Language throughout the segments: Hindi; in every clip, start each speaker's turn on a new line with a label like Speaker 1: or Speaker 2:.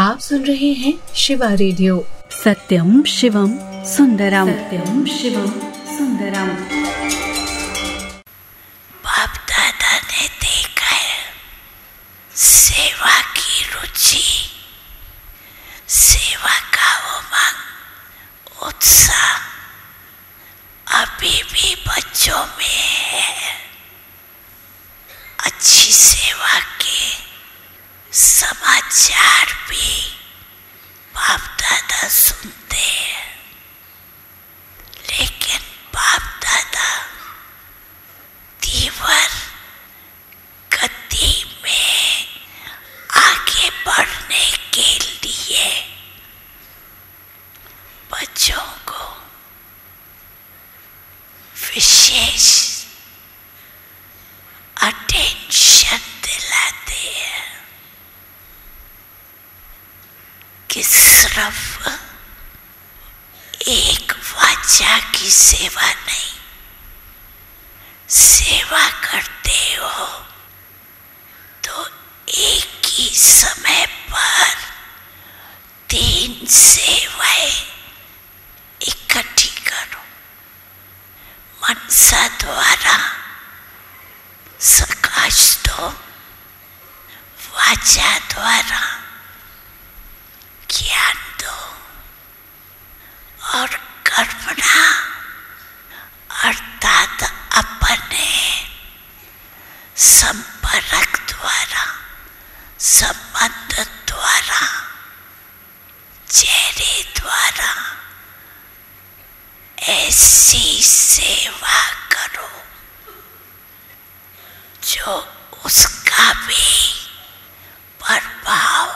Speaker 1: आप सुन रहे हैं शिवा रेडियो।
Speaker 2: सत्यम शिवम सुंदरम, सत्यम शिवम सुंदरम।
Speaker 3: बाप दादा ने देखा है सेवा की रुचि, सेवा का उमंग, उत्साह अभी भी बच्चों में है। अच्छी सेवा के समाचार भी बाप दादा सुनते हैं, लेकिन बाप दादा तीव्र गति में आगे बढ़ने के लिए बच्चों को विशेष अटेंशन दिलाते हैं कि सिर्फ एक वाचा की सेवा नहीं, सेवा करते हो तो एक ही समय पर 3 सेवाएं इकट्ठी करो। मनसा द्वारा सकाश दो, वाचा द्वारा ज्ञान दो और कर्मणा अर्थात अपने संपर्क द्वारा, संबंध द्वारा, चेहरे द्वारा ऐसी सेवा करो जो उसका भी प्रभाव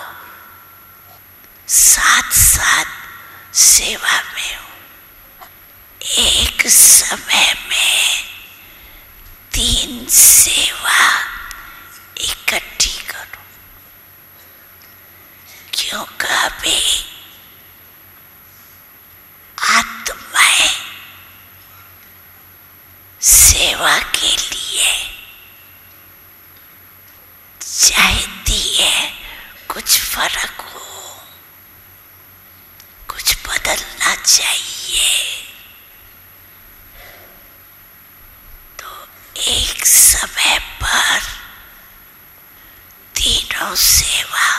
Speaker 3: साथ साथ सेवा में हो। एक समय में 3 सेवा इकट्ठी करो, क्योंकि अभी आत्माएं सेवा के लिए चाहती है कुछ फर्क हो, कुछ बदलना चाहिए। तो एक समय पर तीनों सेवा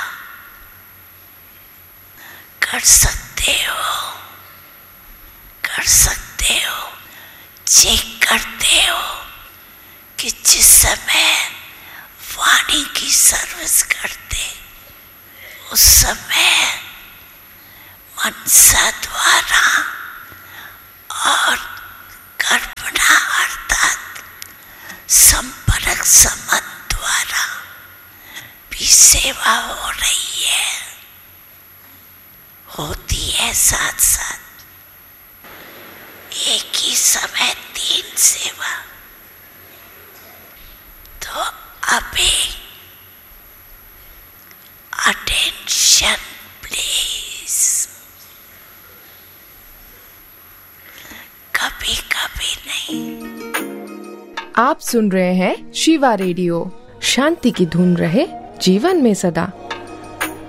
Speaker 3: कर सकते हो, चेक करते हो कि जिस समय वाणी की सर्विस करते उस समय मनसा द्वारा और कर्मणा अर्थात संपर्क संबंध द्वारा भी सेवा हो रही है, होती है साथ साथ। एक ही समय 3 सेवा। तो अभी अटेंशन प्लीज। कभी कभी नहीं।
Speaker 1: आप सुन रहे हैं शिवा रेडियो। शांति की धुन रहे जीवन में सदा।